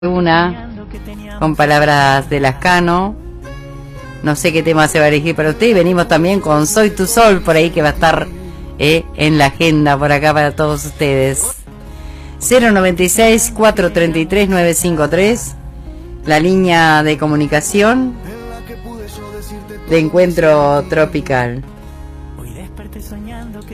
Una con palabras de Lascano. No sé qué tema se va a elegir para usted. Y venimos también con Soy tu Sol, por ahí, que va a estar en la agenda por acá para todos ustedes. 096-433-953, la línea de comunicación de Encuentro Tropical.